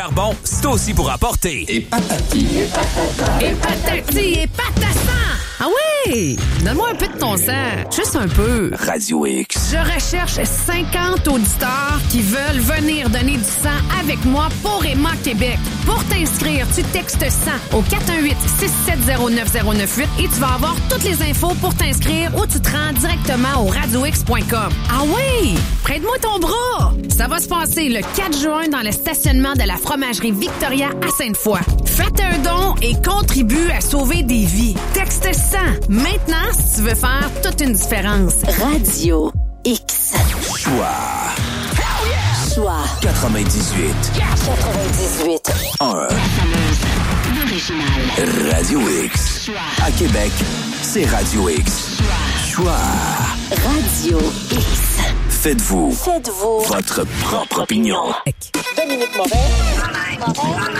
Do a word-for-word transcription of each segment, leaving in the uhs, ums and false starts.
Bon, c'est aussi pour apporter. Et patati. Et patata. Et patati et patassan. Ah oui! Donne-moi un peu de ton sang. Juste un peu. Radio X. Je recherche cinquante auditeurs qui veulent venir donner du sang avec moi pour Emma Québec. Pour t'inscrire, tu textes sang au quatre un huit, six sept zéro, neuf zéro neuf huit et tu vas avoir toutes les infos pour t'inscrire ou tu te rends directement au radio x point com. Ah oui! Prête-moi ton bras! Ça va se passer le quatre juin dans le stationnement de la fromagerie Victoria à Sainte-Foy. Faites un don et contribue à sauver des vies. Texte cent. Maintenant, si tu veux faire toute une différence. Radio X. Choix. Choix. quatre-vingt-dix-huit. quatre-vingt-dix-huit. un. L'original. Radio X. Choix. À Québec, c'est Radio X. Choix. Radio X. Faites-vous. Faites-vous. Votre propre opinion. Dominique Moret.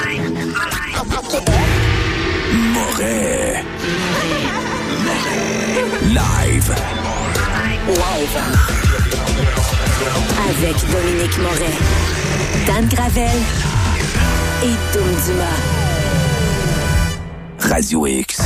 Moret. Live. Live. Avec Dominique Moret, Dan Gravel et Dom Dumas. Radio X.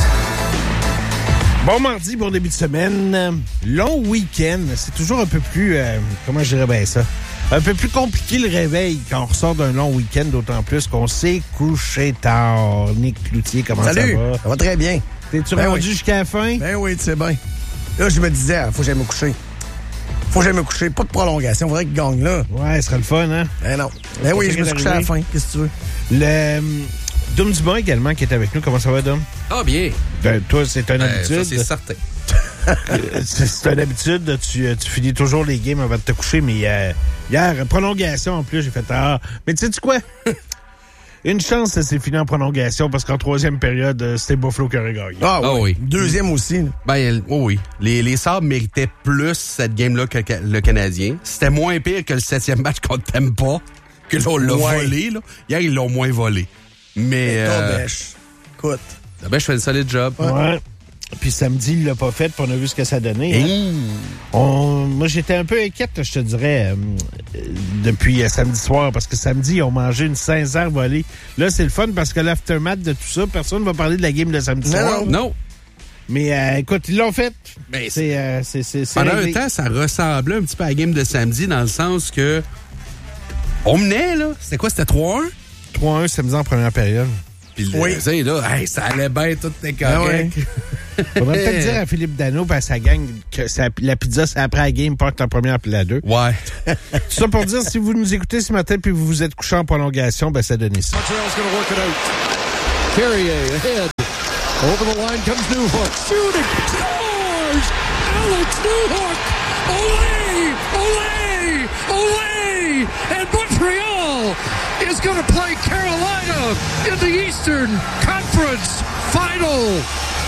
Bon mardi, bon début de semaine. Long week-end. C'est toujours un peu plus... Euh, comment je dirais bien ça? Un peu plus compliqué le réveil quand on ressort d'un long week-end, d'autant plus qu'on s'est couché tard. Nick Cloutier, comment Salut, ça va? Ça va très bien. T'es-tu Ben rendu oui. jusqu'à la fin? Ben oui, tu sais bien. Là, je me disais, faut que j'aille me coucher. Faut que j'aille me coucher. Pas de prolongation. Faudrait qu'il gagne là. Ouais, ce serait le fun, hein? Ben non. Ben oui, je me suis couché à la fin. Qu'est-ce que tu veux? Le... Dom Dumas également qui est avec nous. Comment ça va, Dom? Ah, bien. Ben, toi, c'est une Euh, habitude. ça, c'est certain. c'est, c'est une habitude. Tu, tu finis toujours les games avant de te coucher, mais euh, hier, prolongation en plus, j'ai fait tard. Mais tu sais-tu quoi? Une chance, ça s'est fini en prolongation parce qu'en troisième période, euh, c'était Buffalo qui aurait gagné. Ah oui. Ah oui. Deuxième aussi. Là. Ben, oh oui. Les, les Sabres méritaient plus cette game-là que le Canadien. C'était moins pire que le septième match contre Tampa, que là, on l'a Ouais. volé. Là. Hier, ils l'ont moins volé. Mais... Euh, Tabèche. Écoute. ben, je fais un solide job. Ouais. Puis samedi, il l'a pas fait, puis on a vu ce que ça donnait. Hein. Mmh. On, moi, j'étais un peu inquiète, je te dirais, euh, euh, depuis euh, samedi soir, parce que samedi, ils ont mangé une sincère volée. Là, c'est le fun, parce que l'aftermath de tout ça, personne ne va parler de la game de samedi Non, soir. non. Non. Mais euh, écoute, ils l'ont fait. Ben, c'est, euh, c'est, c'est, c'est Pendant réglé. un temps, ça ressemblait un petit peu à la game de samedi, dans le sens que... On menait, là. C'était quoi? C'était trois un? trois un samedi en première période. Puis Oui. tu sais, là, hey, ça allait bien, tout était correct. Faudrait peut-être dire à Philippe Dano et à sa gang que ça, la pizza, c'est après la game, pas la première puis la deux. Ouais. Tout ça pour dire, si vous nous écoutez ce matin puis vous vous êtes couché en prolongation, ben ça donne ça. Montreal's going to work it out. Carrier ahead. Over the line comes Newhook. Shooting. Scores! Alex Newhook! Olé! Olé! Olé! And Montreal is going to play Carolina in the Eastern Conference Final.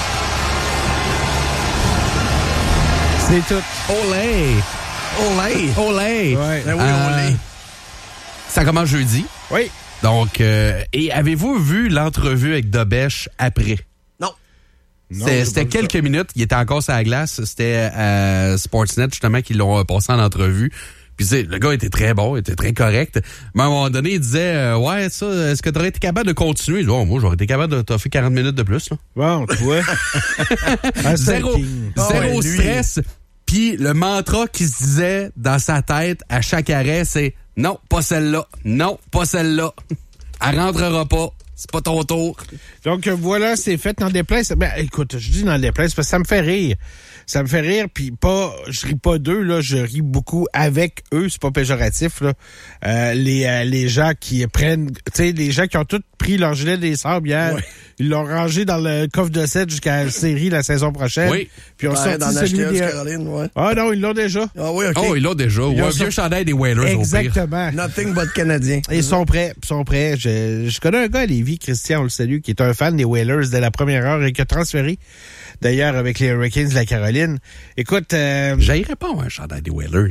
C'est tout. Olé! Olé! Olé! Ouais. Ben oui, Euh, olé. Ça commence jeudi. Oui. Donc, euh, et avez-vous vu l'entrevue avec Dobèche après? Non. Non, C'était, j'ai c'était pas vu quelques minutes. Il était encore sur la glace. C'était à Sportsnet, justement, qui l'ont passé en entrevue. Puis, tu sais, le gars était très bon, il était très correct. Mais à un moment donné, il disait, euh, ouais, ça, est-ce que tu aurais été capable de continuer? Je dis, oh, moi, j'aurais été capable de t'offrir quarante minutes de plus, là. Bon, tu vois. Ah, c'est Zéro, un king. Ah zéro ouais, lui. stress. Puis le mantra qui se disait dans sa tête à chaque arrêt, c'est non, pas celle-là. Non, pas celle-là. Elle rentrera pas. C'est pas ton tour. Donc, euh, voilà, c'est fait dans des places. Ben, écoute, je dis dans des places parce que ça me fait rire. Ça me fait rire, puis pas, je ris pas d'eux, là, je ris beaucoup avec eux, c'est pas péjoratif, là. Euh, les, euh, les gens qui prennent, tu sais, les gens qui ont tous pris leur gilet des sables hier, Ouais. ils l'ont rangé dans le coffre de sept jusqu'à la série la saison prochaine. Oui. Puis on Ouais, sorti dans celui Nashville, des... Caroline, ouais. Ah non, ils l'ont déjà. Ah oui, OK. Oh, il l'a déjà. Ils Ouais, ont un vieux sorti- chandail des Whalers, au pire. Exactement. Nothing but Canadien. Ils sont prêts, ils sont prêts. Je, je connais un gars à Lévis, Christian, on le salue, qui est un fan des Whalers dès la première heure et qui a transféré, d'ailleurs, avec les Hurricanes de la Caroline. Écoute... Euh, J'haïrais pas un chandail des Whalers.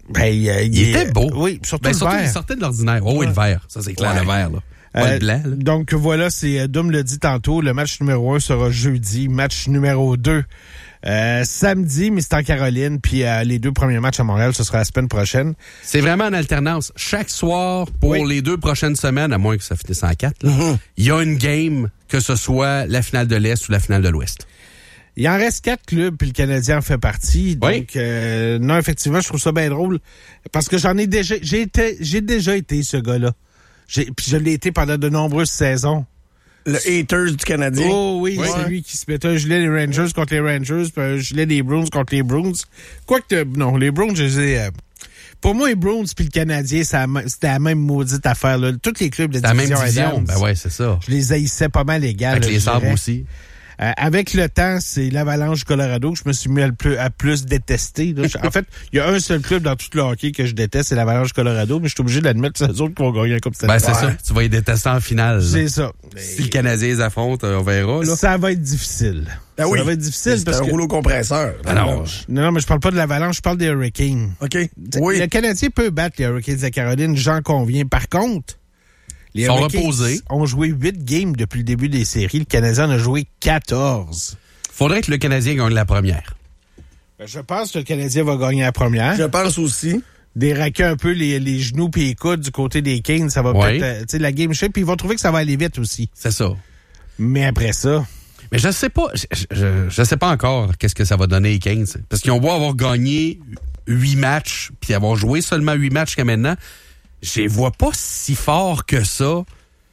Ben, il, il, il était beau. Oui, surtout ben, le surtout, vert. il sortait de l'ordinaire. Oh, oui, le vert. Ça, c'est clair, Ouais. le vert, là. Pas Euh, le blanc, là. Donc voilà, c'est euh, Dom l'a dit tantôt, le match numéro un sera jeudi, match numéro deux euh, samedi, mais c'est en Caroline, puis euh, les deux premiers matchs à Montréal, ce sera la semaine prochaine. C'est vraiment en alternance. Chaque soir, pour Oui. les deux prochaines semaines, à moins que ça finisse en quatre, là, Mm-hmm. il y a une game, que ce soit la finale de l'Est ou la finale de l'Ouest. Il en reste quatre clubs, puis le Canadien en fait partie. Donc, Oui. euh, non, effectivement, je trouve ça bien drôle, parce que j'en ai déjà, j'ai été, j'ai déjà été ce gars-là. J'ai, puis je l'ai été pendant de nombreuses saisons. Le haters du Canadien. Oh oui, Oui. c'est lui qui se mettait un gilet des Rangers contre les Rangers, puis un gilet des Bruins contre les Bruins. Quoique, non, les Bruins, je les ai... euh, pour moi, les Bruins puis le Canadien, ça, c'était la même maudite affaire. Là. Tous les clubs de C'est la même division division. Adams, Ben ouais, c'est ça. je les haïssais pas mal égal. Avec là, les je Sabres dirais. aussi. Euh, avec le temps, c'est l'Avalanche du Colorado que je me suis mis à, le plus, à plus détester. Là. En fait, il y a un seul club dans tout le hockey que je déteste, c'est l'Avalanche du Colorado, mais je suis obligé d'admettre que c'est eux autres qui vont gagner la Coupe Stanley. Ben, c'est Ouais. ça. Tu vas y détester en finale. là. C'est ça. Si le Canadien les affronte, on verra, là. Ça va être difficile. Ben oui. Ça va être difficile C'est parce un que... rouleau compresseur. Alors, Non, non, mais je parle pas de l'Avalanche, je parle des Hurricanes. OK. Oui. Le Canadien peut battre les Hurricanes de Caroline, j'en conviens. Par contre, les Ils sont Hurricanes reposés. ont joué huit games depuis le début des séries. Le Canadien en a joué quatorze. faudrait que le Canadien gagne la première. Ben, je pense que le Canadien va gagner la première. Je pense aussi. Déraquer un peu les, les genoux puis les coudes du côté des Canes, ça va Oui. peut-être... euh, tu sais, la game shape, puis ils vont trouver que ça va aller vite aussi. C'est ça. Mais après ça... Mais je sais pas, je, je, je sais pas encore qu'est-ce que ça va donner les quinze. Parce qu'ils ont beau avoir gagné huit matchs, puis avoir joué seulement huit matchs jusqu'à maintenant, je les vois pas si fort que ça.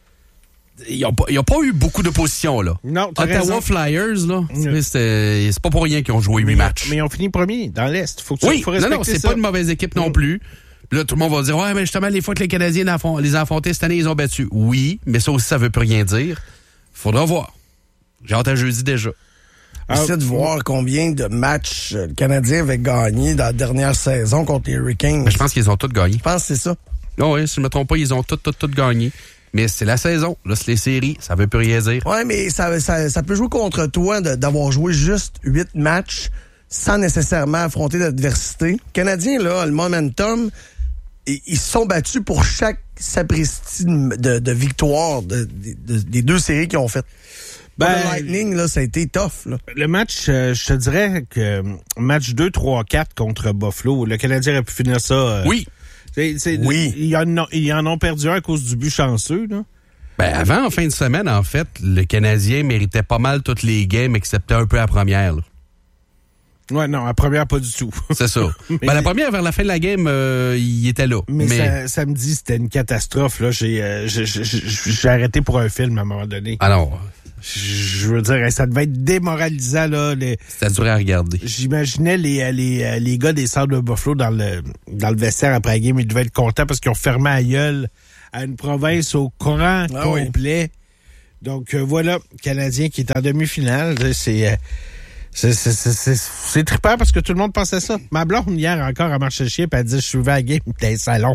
Ils ont pas, ils ont pas eu beaucoup d'opposition, là. Non, t'as Ottawa raison. Flyers, là, Mm. c'est c'est pas pour rien qu'ils ont joué huit matchs. Mais ils ont fini premier dans l'Est. Faut que tu, Oui, faut non, respecter non, c'est ça. pas une mauvaise équipe non plus. Puis là, tout le monde va dire, ouais, mais justement, les fois que les Canadiens affron- les ont affrontés cette année, ils ont battu. Oui, mais ça aussi, ça veut plus rien dire. Faudra voir. J'ai hâte à jeudi déjà. Ah, J'essaie de voir combien de matchs euh, le Canadien avait gagné dans la dernière saison contre les Hurricanes. Mais je pense qu'ils ont tous gagné. Je pense que c'est ça. Non, oui, si je ne me trompe pas, ils ont tous, tous, tous gagné. Mais c'est la saison. Là, c'est les séries. Ça veut plus rien dire. Ouais, mais ça, ça, ça peut jouer contre toi de- d'avoir joué juste huit matchs sans nécessairement affronter l'adversité. Les Canadiens, là, le momentum, ils ils se sont battus pour chaque sapristi de, de victoire de, de- de- des deux séries qu'ils ont faites. Ben, le Lightning, là, ça a été tough. Là. Le match, euh, je te dirais que euh, match deux, trois, quatre contre Buffalo, le Canadien aurait pu finir ça. euh, Oui. c'est- c'est- Oui. Ils en, ont, ils en ont perdu un à cause du but chanceux. Là. Ben, avant, en fin de semaine, en fait, le Canadien méritait pas mal toutes les games, excepté un peu la première. là. Ouais, non, la première, pas du tout. C'est ça. Ben, la première, vers la fin de la game, euh, il était là. Mais, Mais, ça- samedi, c'était une catastrophe. Là. J'ai, euh, j'ai, j'ai- j'ai arrêté pour un film à un moment donné. alors, Je veux dire, ça devait être démoralisant. Là, les, c'était dur à regarder. J'imaginais les, les, les gars des Sabres de Buffalo dans le, dans le vestiaire après la game, ils devaient être contents parce qu'ils ont fermé la gueule à une province au courant Ah complet. Donc euh, voilà, Canadien qui est en demi-finale. C'est euh, c'est c'est c'est c'est c'est trippant parce que tout le monde pensait ça. Ma blonde hier encore a marché le chien et elle dit je suis à la game dans les salons.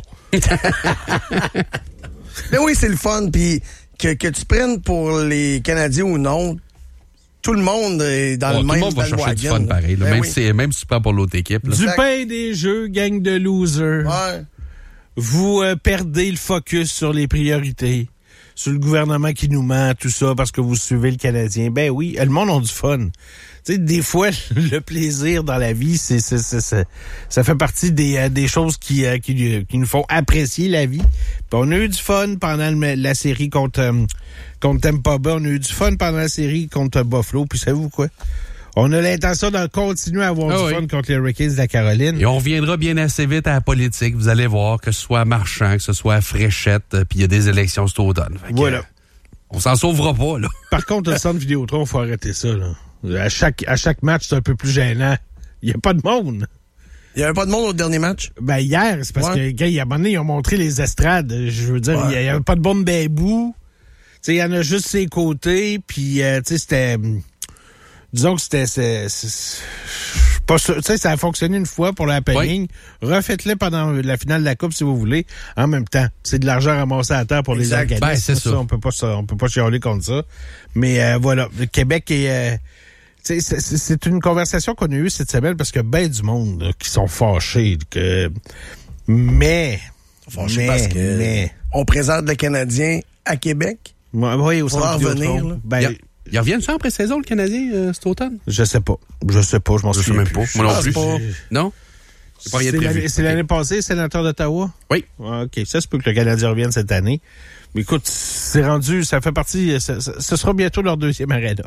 Mais oui, c'est le fun. Puis que, que tu prennes pour les Canadiens ou non, tout le monde est dans Bon, le tout même le monde va chercher du bandwagon, fun pareil. là. Ben même, oui. si, même si tu prends pour l'autre équipe. là. Du Exact. pain des jeux, gang de losers. Ouais. Vous euh, perdez le focus sur les priorités, sur le gouvernement qui nous ment, tout ça, parce que vous suivez le Canadien. Ben oui, le monde a du fun. Tu sais, des fois, le plaisir dans la vie, c'est, c'est, c'est, c'est- ça fait partie des, euh, des choses qui, euh, qui, qui nous font apprécier la vie. Puis on a eu du fun pendant le- la série contre, euh, contre Tampa Bay. On a eu du fun pendant la série contre Buffalo. Puis savez-vous quoi? On a l'intention de continuer à avoir Ah du oui. fun contre les Hurricanes de la Caroline. Et on reviendra bien assez vite à la politique. Vous allez voir, que ce soit à Marchand, que ce soit à Fréchette, euh, puis il y a des élections cet automne. Fait que, Voilà. euh, on s'en sauvera pas, là. Par contre, le centre Vidéotron, faut arrêter ça. Là. À chaque à chaque match, c'est un peu plus gênant. Il n'y a pas de monde. Il n'y avait pas de monde au dernier match? Ben hier, c'est parce Ouais. que quand il y a un moment donné, ils ont montré les estrades. Je veux dire, il Ouais. n'y avait pas de bon bébou. Tu sais, il y en a juste ses côtés. Puis, euh, tu sais, c'était... hum, Disons que c'était... c'est- c'est- pas sûr. Tu sais, ça a fonctionné une fois pour la happening. Refaites-le pendant la finale de la Coupe, si vous voulez. En même temps, c'est de l'argent ramassé à terre pour Exact. les organismes. Ben, c'est ça. On peut pas, ça- on peut pas chialer contre ça. Mais euh, voilà, le Québec est... euh, C'est, c'est, c'est une conversation qu'on a eue cette semaine parce que ben du monde là, qui sont fâchés. Que, mais, Fâchés mais, parce que mais, on présente le Canadien à Québec. oui, au centre Vidéotron. Ben, Ils, ils reviennent ça en pré-saison, le Canadien, euh, cet automne? je sais pas. Je sais pas, je m'en Je sais souviens même plus. pas. Moi non pense plus. pas. Non? C'est pas rien de C'est prévu. l'année, c'est Ok. l'année passée, sénateur d'Ottawa? Oui. Ah, OK, ça se peut que le Canadien revienne cette année. Mais écoute, c'est rendu, ça fait partie, ça, ça, ce sera bientôt leur deuxième arena.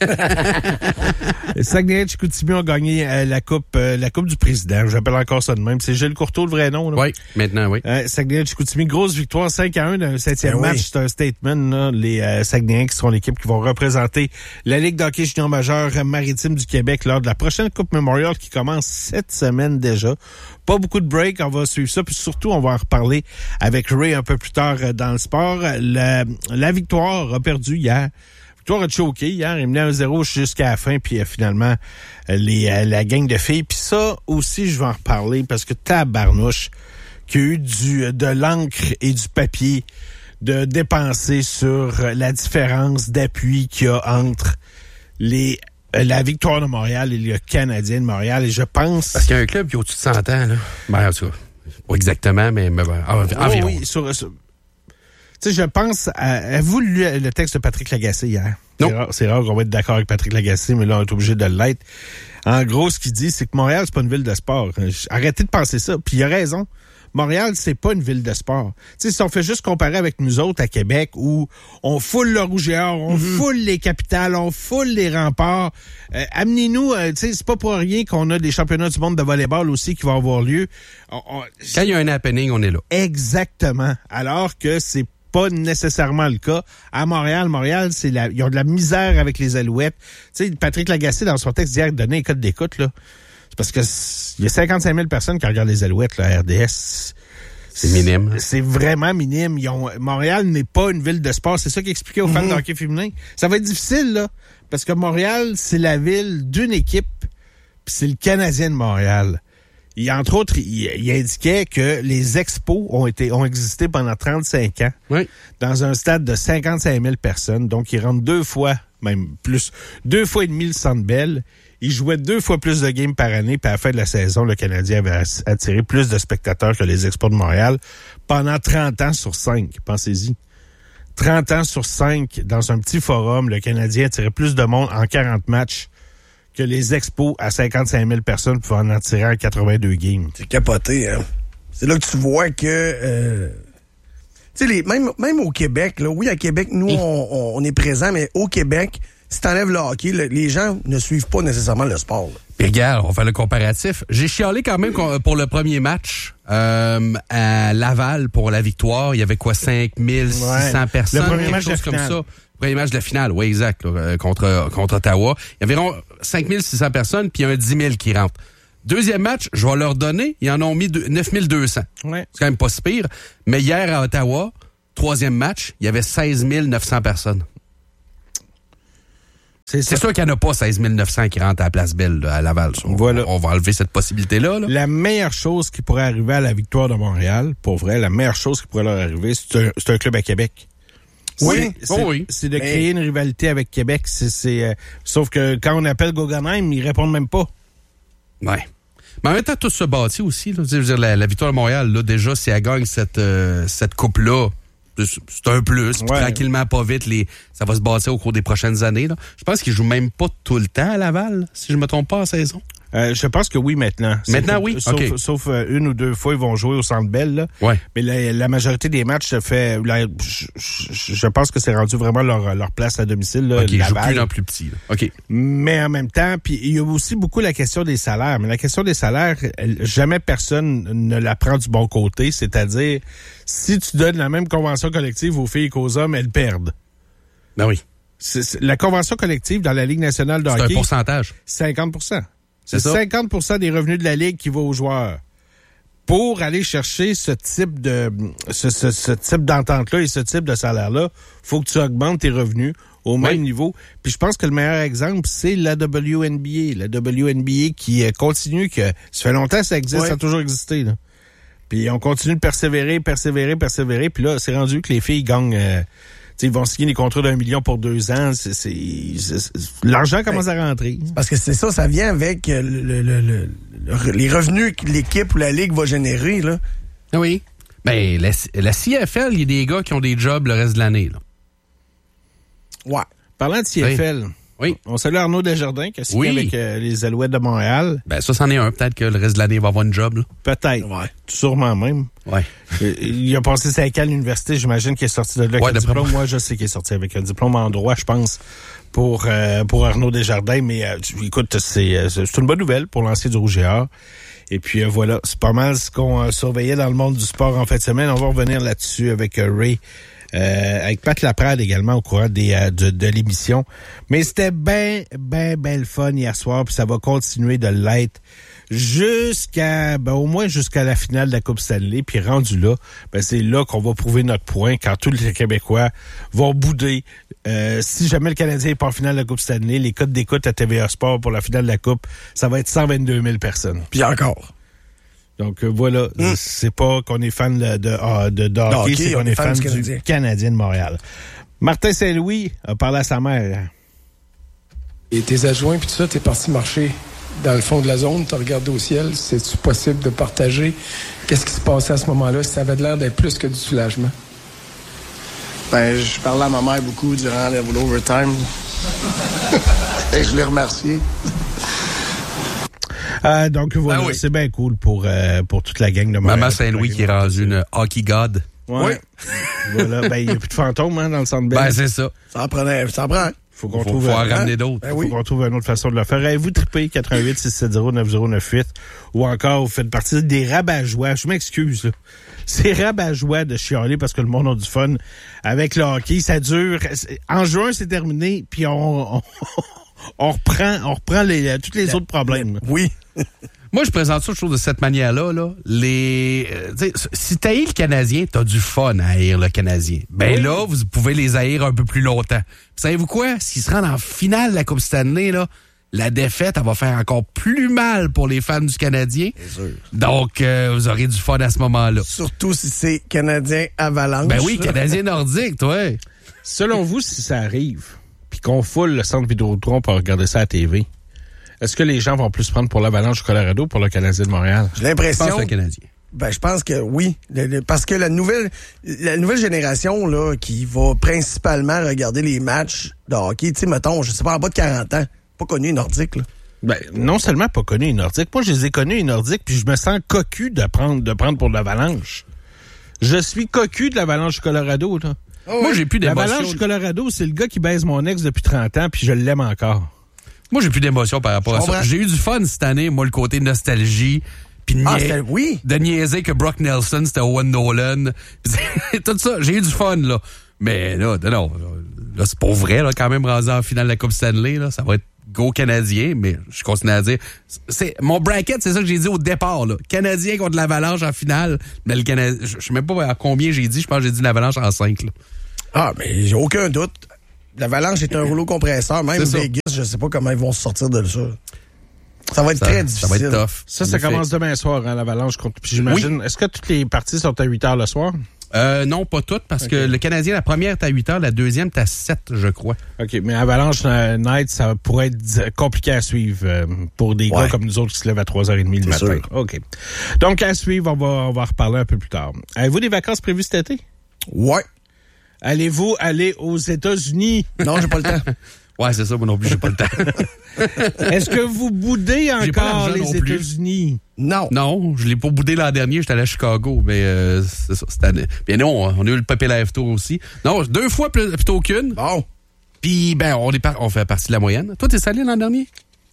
Saguenay-Chicoutimi ont gagné euh, la coupe euh, la coupe du président. J'appelle encore ça de même. C'est Gilles Courteau, le vrai nom. Là. Oui, maintenant, oui. Euh, Saguenay-Chicoutimi, grosse victoire, cinq à un dans le septième Ben oui. match. C'est un statement. Là. Les euh, Saguenayens qui seront l'équipe qui vont représenter la Ligue d'hockey junior majeure maritime du Québec lors de la prochaine Coupe Memorial qui commence cette semaine déjà. Pas beaucoup de break, on va suivre ça. Puis surtout, on va en reparler avec Ray un peu plus tard euh, dans le sport. La, la victoire a perdu hier. Victoire a choqué hier. Il menait un zéro jusqu'à la fin. Puis euh, finalement, euh, les, euh, la gang de filles. Puis ça aussi, je vais en reparler parce que tabarnouche qu'il y a eu du, de l'encre et du papier de dépenser sur la différence d'appui qu'il y a entre les la Victoire de Montréal et le Canadien de Montréal. Et je pense... Parce qu'il y a un club qui a au-dessus de cent ans, là. Ben, en tout cas, pas exactement, mais, mais ben, en- environ. Oui, oui, sur, sur- tu sais, je pense... À, avez-vous lu le texte de Patrick Lagacé hier? Non. C'est rare, c'est rare qu'on va être d'accord avec Patrick Lagacé, mais là, on est obligé de l'être. En gros, ce qu'il dit, c'est que Montréal, c'est pas une ville de sport. Arrêtez de penser ça. Puis il a raison. Montréal, c'est pas une ville de sport. Tu sais, si on fait juste comparer avec nous autres à Québec, où on foule le Rouge et Or, on Mm-hmm. foule les capitales, on foule les remparts, euh, amenez-nous, euh, tu sais, c'est pas pour rien qu'on a des championnats du monde de volleyball aussi qui vont avoir lieu. On- on- Quand il y a un happening, on est là. Exactement. Alors que c'est pas nécessairement le cas. À Montréal, Montréal, c'est la, ils ont de la misère avec les Alouettes. Tu sais, Patrick Lagacé, dans son texte d'hier, donnait un code d'écoute, là. C'est parce que il y a cinquante-cinq mille personnes qui regardent les Alouettes, là, à R D S. C'est minime. C'est vraiment minime. Ils ont, Montréal n'est pas une ville de sport. C'est ça qu'il expliquait aux fans de hockey féminin. Ça va être difficile, là. Parce que Montréal, c'est la ville d'une équipe, puis c'est le Canadien de Montréal. Il, entre autres, il, il indiquait que les expos ont été ont existé pendant trente-cinq ans Oui. dans un stade de cinquante-cinq mille personnes. Donc, ils rentrent deux fois, même plus, deux fois et demi le Centre Bell. Ils jouaient deux fois plus de games par année, puis à la fin de la saison, le Canadien avait attiré plus de spectateurs que les Expos de Montréal pendant trente ans sur cinq. Pensez-y. trente ans sur cinq, dans un petit forum, le Canadien attirait plus de monde en quarante matchs que les Expos à cinquante-cinq mille personnes pouvaient en attirer en quatre-vingt-deux games. C'est capoté, hein. C'est là que tu vois que... Euh, tu sais, les- même, même au Québec, là, oui, à Québec, nous, on, on- on est présents, mais au Québec, si t'enlèves le hockey, le- les gens ne suivent pas nécessairement le sport. Là. Puis regarde, on va faire le comparatif. J'ai chialé quand même qu'on- pour le premier match euh, à Laval pour la victoire. Il y avait quoi, cinq mille six cents Ouais. personnes? Le premier quelque match de la chose comme finale. ça. Premier match de la finale, oui, exact, là, euh, contre, contre Ottawa. Il y a environ cinq mille six cents personnes, puis il y a un dix mille qui rentrent. Deuxième match, je vais leur donner, ils en ont mis deux- neuf mille deux cents. Ouais. C'est quand même pas si pire. Mais hier à Ottawa, troisième match, il y avait seize mille neuf cents personnes. C'est ça. C'est sûr qu'il n'y en a pas seize mille neuf cents qui rentrent à la Place Belle là, à Laval. Ça. On- Voilà. On va enlever cette possibilité-là. Là. La meilleure chose qui pourrait arriver à la Victoire de Montréal, pour vrai, la meilleure chose qui pourrait leur arriver, c'est un, c'est un club à Québec. Oui. C'est, Oh c'est- oui. c'est de Mais- créer une rivalité avec Québec. C'est, c'est, euh, sauf que quand on appelle Guggenheim, ils répondent même pas. Ouais. Mais en même temps, tout se bâtit aussi. Là. Je veux dire, la, la Victoire de Montréal, là, déjà, si elle gagne cette, euh, cette coupe-là, c'est c'est un plus. Puis Ouais. tranquillement, pas vite, les, ça va se bâtir au cours des prochaines années. Là. Je pense qu'ils jouent même pas tout le temps à Laval, si je me trompe pas en saison. Euh, je pense que oui maintenant. C'est Maintenant, que- oui? Sauf, OK. sauf euh, une ou deux fois, ils vont jouer au Centre Bell. Là. Ouais. Mais la, la majorité des matchs se fait. la- je, je- je pense que c'est rendu vraiment leur, leur place à domicile. Là, OK, ils jouent Laval. plus dans plus petit. Là. OK. Mais en même temps, puis il y a aussi beaucoup la question des salaires. Mais la question des salaires, elle- jamais personne ne la prend du bon côté. C'est-à-dire, si tu donnes la même convention collective aux filles qu'aux hommes, elles perdent. Ben oui. C'est- c'est- la convention collective dans la Ligue nationale de C'est un hockey, pourcentage. cinquante pour cent. C'est C'est ça. cinquante pour cent des revenus de la Ligue qui va aux joueurs. Pour aller chercher ce type de ce, ce, ce type d'entente-là et ce type de salaire-là, faut que tu augmentes tes revenus au même Oui. niveau. Puis je pense que le meilleur exemple, c'est la W N B A. La W N B A qui euh, continue, que ça fait longtemps que ça existe, Ouais. ça a toujours existé. Là. Puis on continue de persévérer, persévérer, persévérer. Puis là, c'est rendu que les filles gagnent... euh, tu ils vont signer des contrats d'un million pour deux ans. C'est, c'est, c'est, c'est l'argent commence ben, à rentrer. Parce que c'est ça, ça vient avec le, le, le, le, le, les revenus que l'équipe ou la Ligue va générer, là. Oui. Ben, la, la C F L, il y a des gars qui ont des jobs le reste de l'année, là. Ouais. Parlant de C F L, oui. On salue Arnaud Desjardins qui a signé oui. avec euh, les Alouettes de Montréal. Ben, ça, c'en est un. Peut-être que le reste de l'année, il va avoir une job, là. Peut-être. Ouais. Sûrement même. Ouais. Il a passé cinq ans à l'université, j'imagine qu'il est sorti de là avec ouais, un diplôme. Moi, je sais qu'il est sorti avec un diplôme en droit, je pense, pour euh, pour Arnaud Desjardins. Mais euh, écoute, c'est, c'est une bonne nouvelle pour lancer du Rouge et Or. Et puis euh, voilà, c'est pas mal ce qu'on euh, surveillait dans le monde du sport en fin de semaine. On va revenir là-dessus avec euh, Ray. Euh, avec Pat Laprade également au courant des, euh, de, de l'émission. Mais c'était ben, ben, ben le fun hier soir, puis ça va continuer de l'être jusqu'à, ben au moins jusqu'à la finale de la Coupe Stanley. Puis rendu là, ben c'est là qu'on va prouver notre point quand tous les Québécois vont bouder. Euh, si jamais le Canadien est pas en finale de la Coupe Stanley, les codes d'écoute à T V A Sport pour la finale de la Coupe, ça va être cent vingt-deux mille personnes. Puis encore. Donc euh, voilà, mm. c'est pas qu'on est fan de, de, de, de, de hockey, hockey, c'est qu'on est, est fan, fan du, Canadien. du Canadien de Montréal. Martin Saint-Louis a parlé à sa mère. Et tes adjoints, puis tout ça, t'es parti marcher dans le fond de la zone, t'as regardé au ciel, c'est-tu possible de partager? Qu'est-ce qui se passait à ce moment-là? Ça avait l'air d'être plus que du soulagement. Ben, je parlais à ma mère beaucoup durant l'overtime. Et je l'ai remercié. Euh, donc voilà, ben oui. C'est bien cool pour euh, pour toute la gang de Montréal. Maman Saint-Louis qui est rendue une hockey god. Ouais. Oui. Voilà, ben il n'y a plus de fantômes hein, dans le centre belge. Ben c'est ça. Ça en prenait, ça en prend. Faut qu'on faut, trouve faut en un, ramener hein? d'autres. Ben oui. Faut qu'on trouve une autre façon de le faire. Avez-vous trippé quatre-vingt-huit six cent soixante neuf zéro neuf huit ou encore vous faites partie des rabat-joie. Je m'excuse là. C'est rabat-joie de chialer parce que le monde a du fun avec le hockey. Ça dure. En juin, c'est terminé, puis on, on, on reprend, on reprend les, tous les la, autres problèmes. La, oui. Moi, je présente ça, je trouve, de cette manière-là. Là. Les, euh, si t'haïs le Canadien, t'as du fun à haïr le Canadien. Ben oui. Là, vous pouvez les haïr un peu plus longtemps. Puis, savez-vous quoi? S'ils se rendent en finale de la Coupe Stanley, là, la défaite, elle va faire encore plus mal pour les fans du Canadien. C'est sûr. Donc, euh, vous aurez du fun à ce moment-là. Surtout si c'est Canadien Avalanche. Ben oui, Canadien nordique, toi. Selon vous, si ça arrive, puis qu'on foule le centre Vidéotron pour regarder ça à la T V, est-ce que les gens vont plus prendre pour l'Avalanche du Colorado ou pour le Canadien de Montréal? J'ai l'impression. Je pense le Canadien. Ben, je pense que oui. Le, le, parce que la nouvelle, la nouvelle génération, là, qui va principalement regarder les matchs de hockey, tu sais, mettons, je sais pas, en bas de quarante ans, pas connu les Nordiques, là. Ben, non seulement pas connu les Nordiques, moi, je les ai connus les Nordiques, puis je me sens cocu de prendre, de prendre pour l'Avalanche. Je suis cocu de l'Avalanche du Colorado, là. Oh, moi, j'ai plus d'émotion. L'Avalanche du Colorado, c'est le gars qui baise mon ex depuis trente ans, puis je l'aime encore. Moi, j'ai plus d'émotion par rapport à ça. J'ai eu du fun cette année, moi, le côté nostalgie. Pis de, ah, nia- oui. de niaiser que Brock Nelson, c'était Owen Nolan. Tout ça, j'ai eu du fun, là. Mais là, non, là, c'est pour vrai, là, quand même, rendu en finale de la Coupe Stanley, là. Ça va être go Canadien, mais je continue à dire. C'est, mon bracket, c'est ça que j'ai dit au départ, là. Canadien contre l'Avalanche en finale. Mais le Canadien, je sais même pas à combien j'ai dit. Je pense que j'ai dit l'Avalanche en cinq, là. Ah, mais j'ai aucun doute. L'Avalanche est un rouleau compresseur. Même Vegas, je sais pas comment ils vont se sortir de ça. Ça va être ça, très difficile. Ça va être tough. Ça, ça commence demain soir, hein, l'Avalanche. Puis j'imagine, oui. Est-ce que toutes les parties sont à huit heures le soir? Euh, non, pas toutes, parce okay. que le Canadien, la première est à huit heures, la deuxième est à sept, je crois. OK, mais Avalanche euh, Night, ça pourrait être compliqué à suivre euh, pour des ouais. gars comme nous autres qui se lèvent à trois heures trente le matin. Sûr. OK. Donc, à suivre, on va, on va en reparler un peu plus tard. Avez-vous des vacances prévues cet été? Ouais. Allez-vous aller aux États-Unis? Non, j'ai pas le temps. Ouais, c'est ça, moi non plus, j'ai pas le temps. Est-ce que vous boudez encore les États-Unis? Non. Non, je l'ai pas boudé l'an dernier, j'étais allé à Chicago, mais euh, c'est ça, cette année. Bien non, on a eu le Papier Live Tour aussi. Non, deux fois plus, plutôt qu'une. Bon. Puis, ben, on est par, on fait partie de la moyenne. Toi, t'es allé l'an dernier?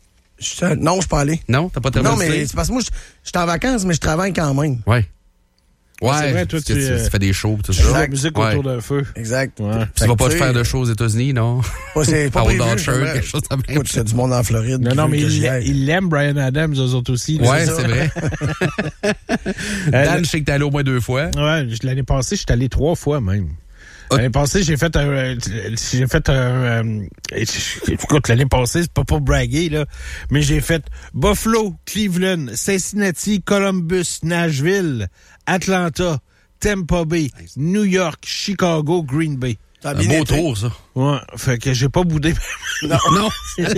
Je, non, je suis pas allé. Non, t'as pas traversé? Non, mais c'est parce que moi, je suis en vacances, mais je travaille quand même. Ouais. Ouais, c'est vrai, toi, tu, tu, tu fais des shows, tout ça. Tu fais la musique ouais. autour d'un feu. Exact. Ouais. Tu vas pas te faire de shows aux États-Unis, non? Ouais, c'est pas prévu. quelque chose de même. Écoute, c'est du monde en Floride. Non, non, mais il l'aime, Brian Adams, eux autres aussi. Ouais, c'est, c'est vrai. Dan, je sais que t'es allé au moins deux fois. Ouais, l'année passée, je suis allé trois fois même. L'année passée, j'ai fait un, j'ai fait un, euh, écoute, l'année passée, c'est pas pour braguer, là, mais j'ai fait Buffalo, Cleveland, Cincinnati, Columbus, Nashville, Atlanta, Tampa Bay, New York, Chicago, Green Bay. Ça a Un bien beau été. tour, ça. Ouais, fait que j'ai pas boudé. Non. Non.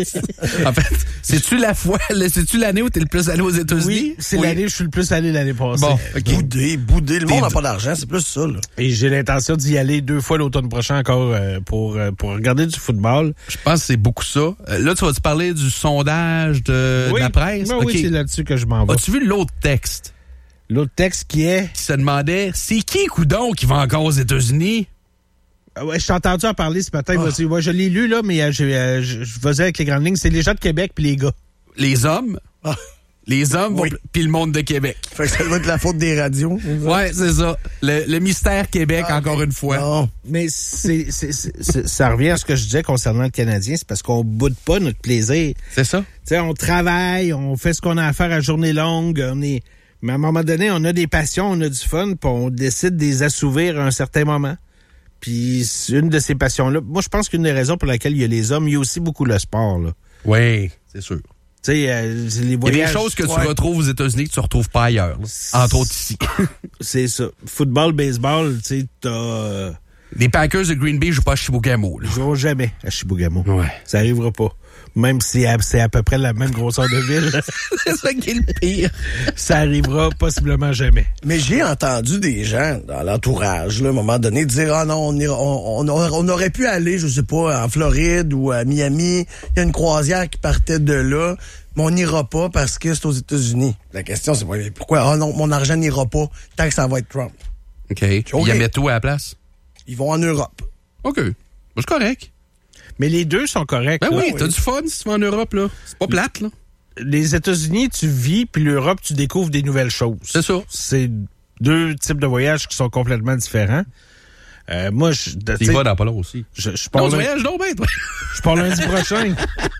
En fait, c'est-tu la fois, c'est-tu l'année où t'es le plus allé aux États-Unis? Oui, c'est l'année où je suis le plus allé l'année passée. Bon, OK. Boudé, boudé. Le monde n'a T'es- pas d'argent, c'est plus ça, là. Et j'ai l'intention d'y aller deux fois l'automne prochain encore euh, pour, euh, pour regarder du football. Je pense que c'est beaucoup ça. Euh, là, tu vas-te parler du sondage de, oui. de la presse? Ben OK. Oui, c'est là-dessus que je m'en vais. As-tu vu l'autre texte L'autre texte qui est... qui se demandait, c'est qui, coudon, qui va encore aux États-Unis? Ah ouais, je t'ai entendu en parler ce matin. Vas-y. Ouais, je l'ai lu, là, mais euh, j'ai, euh, je, je faisais avec les grandes lignes. C'est les gens de Québec puis les gars. Les hommes. Ah. Les hommes, Oui. vont- puis le monde de Québec. Fait que ça doit être la faute des radios. Ouais, c'est ça. Le, le mystère Québec, Ah, encore une fois. Non. Mais c'est, c'est, c'est, c'est- ça revient à ce que je disais concernant le Canadien. C'est parce qu'on boude pas notre plaisir. C'est ça? Tu sais, on travaille, on fait ce qu'on a à faire à journée longue, on est... Mais à un moment donné, on a des passions, on a du fun, puis on décide de les assouvir à un certain moment. Puis c'est une de ces passions-là, moi, je pense qu'une des raisons pour laquelle il y a les hommes, il y a aussi beaucoup le sport, là. Oui, c'est sûr. Tu sais, euh, c'est les Il y a voyages... des choses que tu Ouais, retrouves aux États-Unis que tu retrouves pas ailleurs. là. Entre autres ici. c'est ça. Football, baseball, tu sais, t'as... euh, Les Packers de Green Bay jouent pas à Chibougamau. là. Ils joueront jamais à Chibougamau. Ouais. Ça arrivera pas. Même si à- c'est à peu près la même grosseur de ville, C'est ça qui est le pire. ça arrivera possiblement jamais. Mais j'ai entendu des gens dans l'entourage, là, à un moment donné, dire « Ah non, on, ira- on, on, on aurait pu aller, je sais pas, en Floride ou à Miami. Il y a une croisière qui partait de là, mais on n'ira pas parce que c'est aux États-Unis. » La question, c'est ouais, pourquoi? Ah non, mon argent n'ira pas tant que ça va être Trump. OK. Ils OK. mettent tout à la place? Ils vont en Europe. OK. Ben, c'est correct. Mais les deux sont corrects. Ben là. oui, t'as du fun si tu vas en Europe, là. C'est pas plate, là. Les États-Unis, tu vis, puis l'Europe, tu découvres des nouvelles choses. C'est ça. C'est deux types de voyages qui sont complètement différents. Euh, moi, je, de- Tu tu y sais, vas dans pas long aussi. je, je Non, pars tu lundi, voyages donc, ben, toi. je pars lundi prochain.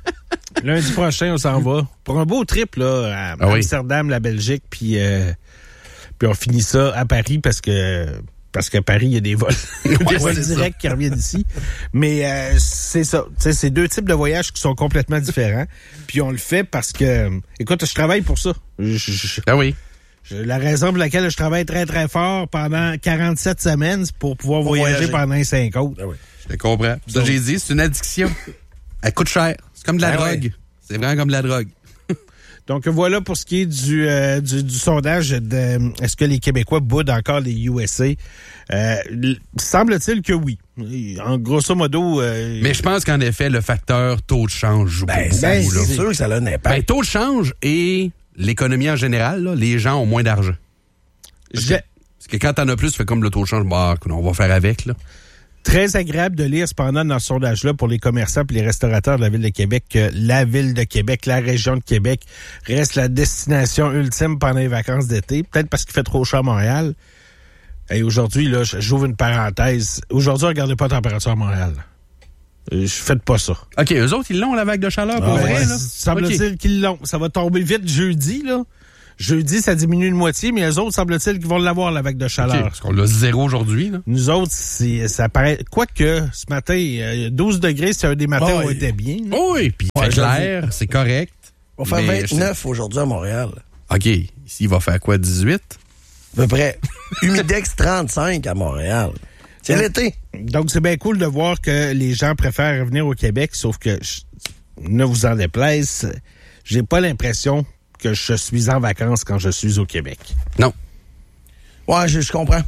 Lundi prochain, on s'en va. Pour un beau trip, là, à Ah oui. Amsterdam, la Belgique, puis euh, puis on finit ça à Paris parce que parce qu'à Paris, il y a des vols, des Ouais, vols c'est directs qui reviennent ici. Mais euh, c'est ça. Tu sais, c'est deux types de voyages qui sont complètement différents. Puis on le fait parce que, écoute, je travaille pour ça. Je- je- je- Ah oui. je- la raison pour laquelle je travaille très, très fort pendant quarante-sept semaines, c'est pour pouvoir Pour voyager, voyager. pendant cinq autres. Je te comprends. Ça, j'ai dit, c'est une addiction. Elle coûte cher. C'est comme de la Ben drogue. ouais. Ah C'est vraiment comme de la drogue. Donc voilà pour ce qui est du, euh, du, du sondage de est-ce que les Québécois boudent encore les U S A? Euh, l- semble-t-il que oui. En grosso modo... euh, Mais je pense qu'en effet, le facteur taux de change joue Ben, beaucoup. ça, ben, c'est c'est- sûr que ça a un impact. Ben, taux de change et l'économie en général, là, les gens ont moins d'argent. Parce que, j'ai- parce que quand t'en as plus, tu fais comme le taux de change, bah, on va faire avec, là. Très agréable de lire cependant dans ce sondage-là pour les commerçants et les restaurateurs de la Ville de Québec que la Ville de Québec, la région de Québec reste la destination ultime pendant les vacances d'été. Peut-être parce qu'il fait trop chaud à Montréal. Et aujourd'hui, là, j'ouvre une parenthèse. Aujourd'hui, regardez pas la température à Montréal. Euh, Faites pas ça. OK, eux autres, ils l'ont, la vague de chaleur, pour Ah, vrai, ouais, là? semble-t-il OK. qu'ils l'ont. Ça va tomber vite jeudi, là. Jeudi, ça diminue de moitié, mais eux autres, semble-t-il qu'ils vont l'avoir, la vague de OK, chaleur. parce qu'on l'a zéro aujourd'hui, là. Nous autres, c'est, ça paraît. Quoique, ce matin, euh, douze degrés, c'est un des matins Ah, où on il- était bien. là. Oui, puis il Ouais, fait clair, c'est correct. On va faire Mais vingt-neuf aujourd'hui à Montréal. OK, ici, il va faire quoi, dix-huit? À peu près. Humidex trente-cinq à Montréal. C'est Ouais. l'été. Donc, c'est bien cool de voir que les gens préfèrent revenir au Québec, sauf que, je- ne vous en déplaise, j'ai pas l'impression que je suis en vacances quand je suis au Québec. Non. Ouais, je, je comprends.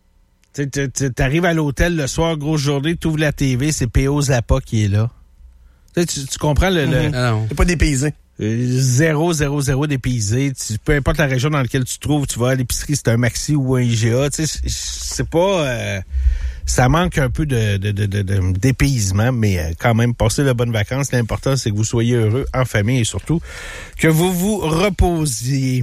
Tu sais, tu- tu arrives à l'hôtel le soir, grosse journée, tu ouvres la T V, c'est P O Zappa qui est là. Tu, sais, tu, tu comprends le, le- Ah non. T'es pas dépaysé. euh, zéro, zéro, zéro dépaysé. Tu, peu importe la région dans laquelle tu te trouves, tu vas à l'épicerie, c'est un Maxi ou un I G A. Tu sais, c'est- c'est pas... euh, ça manque un peu de, de, de, de, de dépaysement, mais euh, quand même, passer de bonnes vacances. L'important, c'est que vous soyez heureux en famille et surtout que vous vous reposiez.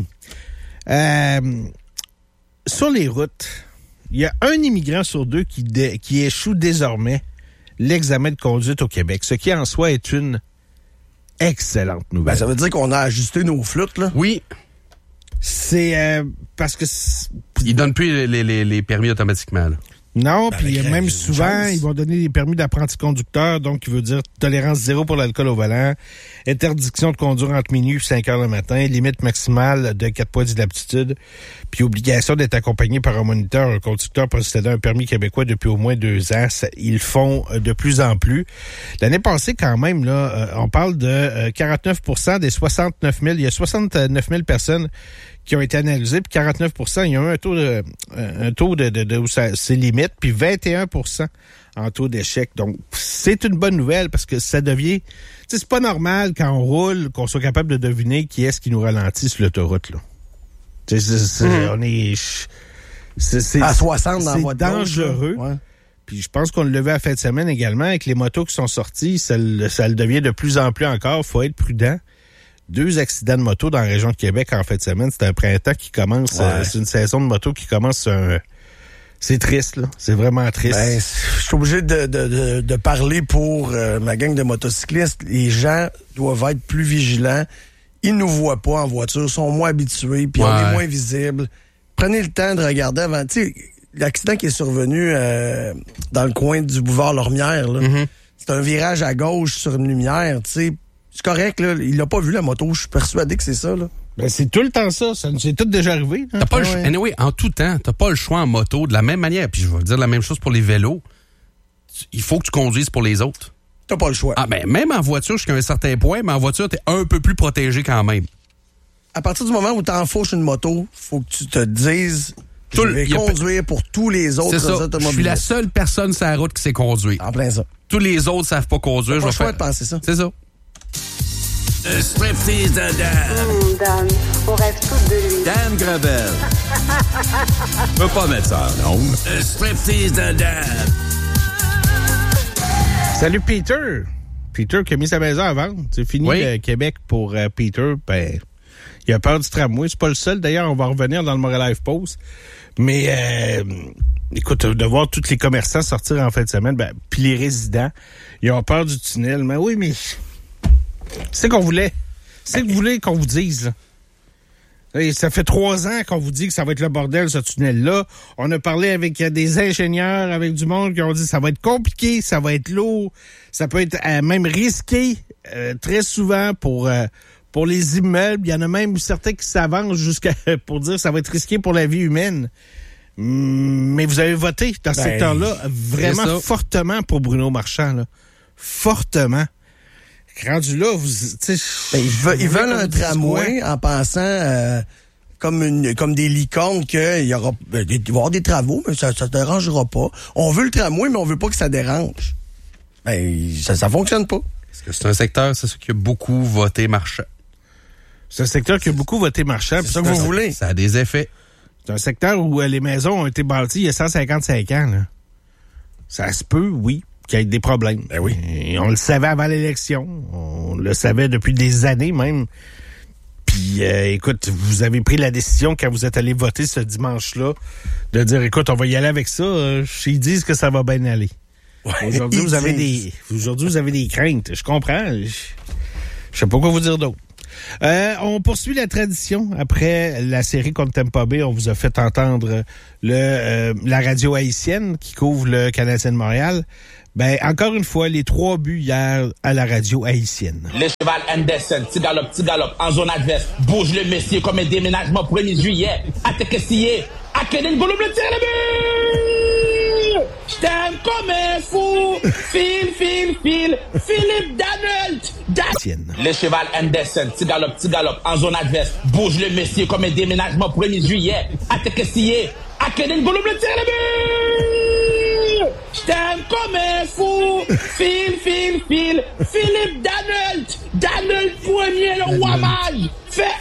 Euh, sur les routes, il y a un immigrant sur deux qui, dé- qui échoue désormais l'examen de conduite au Québec, ce qui en soi est une excellente Ben, nouvelle. ça veut dire qu'on a ajusté nos flûtes, là. Oui, C'est euh, parce que c'est- ils donnent plus les, les, les permis automatiquement, là. Non, Ben, puis avec même une souvent, chance. ils vont donner des permis d'apprenti conducteur, donc qui veut dire tolérance zéro pour l'alcool au volant, interdiction de conduire entre minuit et cinq heures le matin, limite maximale de quatre points d'inaptitude, puis obligation d'être accompagné par un moniteur, un conducteur possédant un permis québécois depuis au moins deux ans. Ça, ils le font de plus en plus. L'année passée, quand même, là, euh, on parle de euh, quarante-neuf pour cent des soixante-neuf mille. Il y a soixante-neuf mille personnes qui ont été analysées, puis quarante-neuf pour cent, il y a eu un taux de, un taux de, de, de où ça, c'est limite, puis vingt et un pour cent en taux d'échec. Donc, c'est une bonne nouvelle parce que ça devient... Tu sais, c'est pas normal quand on roule qu'on soit capable de deviner qui est-ce qui nous ralentit sur l'autoroute, là. Tu sais, c'est, c'est, Mmh. on est... C'est, c'est, À soixante dans c'est votre gauche, dangereux. là. Ouais. Puis je pense qu'on le levait à la fin de semaine également. Avec les motos qui sont sorties, ça, le- ça le devient de plus en plus encore. Faut être prudent. Deux accidents de moto dans la région de Québec en fin de semaine. C'est un printemps qui commence. Ouais. euh, c'est une saison de moto qui commence. Un... C'est triste, là. C'est vraiment triste. Ben, je suis obligé de, de, de, de parler pour euh, ma gang de motocyclistes. Les gens doivent être plus vigilants. Ils nous voient pas en voiture, sont moins habitués, puis on Ouais. est moins visible. Prenez le temps de regarder avant. Tu sais, l'accident qui est survenu euh, dans le coin du boulevard Lormière, là, Mm-hmm. c'est un virage à gauche sur une lumière, tu sais. C'est correct, là. Il l'a pas vu, la moto. Je suis persuadé que c'est ça, là. Ben, c'est tout le temps ça. Ça nous est tout déjà arrivé. Hein? T'as pas le ouais. choix. Anyway, en tout temps, t'as pas le choix en moto de la même manière. Puis je vais dire la même chose pour les vélos. Tu- Il faut que tu conduises pour les autres. T'as pas le choix. Ah, ben, même en voiture jusqu'à un certain point, mais en voiture, t'es un peu plus protégé quand même. À partir du moment où t'enfourches une moto, faut que tu te dises, Tout je le- vais y a conduire pour tous les autres C'est ça. Je suis la automobilistes. seule personne sur la route qui sait conduire. En plein ça. Tous les autres savent pas conduire. T'as Je pas vais le choix faire- de penser ça. C'est ça. Un striptease de Dan. Hum, Dan, on rêve toutes de lui. Dan Gravel. Je peux pas mettre ça en ondes. Un striptease de Dan. Salut Peter. Peter qui a mis sa maison à vendre. C'est fini Oui. le Québec pour euh, Peter. Ben, il a peur du tramway. C'est pas le seul. D'ailleurs, on va revenir dans le Montréal Life Post. Mais euh, écoute, de voir tous les commerçants sortir en fin de semaine, ben, puis les résidents, ils ont peur du tunnel. Mais oui, mais c'est qu'on voulait. C'est que vous voulez qu'on vous dise, là. Et ça fait trois ans qu'on vous dit que ça va être le bordel, ce tunnel-là. On a parlé avec euh, des ingénieurs, avec du monde qui ont dit que ça va être compliqué, ça va être lourd, ça peut être euh, même risqué euh, très souvent pour euh, pour les immeubles. Il y en a même certains qui s'avancent jusqu'à pour dire que ça va être risqué pour la vie humaine. Hum, Mais vous avez voté dans ce Ben, secteur-là vraiment c'est ça. fortement pour Bruno Marchand, là. Fortement. Rendu là, vous, tu sais, Ben, ils veulent, ils vous voulez veulent qu'on un vous dise tramway en pensant euh, comme une comme des licornes qu'il y aura ben, des- il va y avoir des travaux, mais ça ne dérangera pas. On veut le tramway, mais on veut pas que ça dérange. Ben, ça, ça fonctionne pas. Parce que c'est un secteur, c'est ça qui a beaucoup voté Marchand. C'est un secteur qui a beaucoup voté Marchand. C'est ça que vous voulez. Ça a des effets. C'est un secteur où euh, les maisons ont été bâties il y a cent cinquante-cinq ans. Là. Ça se peut, oui, qu'il y ait des problèmes. Ben oui. Et on le savait avant l'élection. On le savait depuis des années même. Puis, euh, écoute, vous avez pris la décision quand vous êtes allé voter ce dimanche-là de dire, écoute, on va y aller avec ça. Euh, ils disent que ça va bien aller. Aujourd'hui, ils vous avez disent. des, aujourd'hui, vous avez des craintes. Je comprends. Je, je sais pas quoi vous dire d'autre. Euh, on poursuit la tradition. Après la série contre Tampa Bay, on vous a fait entendre le euh, la radio haïtienne qui couvre le Canadien de Montréal. Ben, encore une fois, les trois buts hier à la radio haïtienne. Le cheval Anderson, petit galop, petit galop, en zone adverse. Bouge le monsieur comme un déménagement premier juillet. Attaque essayé. Acadien Gollum le tire le but! T'aimes comme un fou! File, file, file! Philippe Danelt! Dan- Le cheval Anderson, petit galop, petit galop, en zone adverse. Bouge le monsieur comme un déménagement premier juillet. Attaque essayé. Acadien Gollum le tire le but! T'aimes comme un fou! File, file, file! Philippe Danelt! Danelt premier, le roi mage! Fait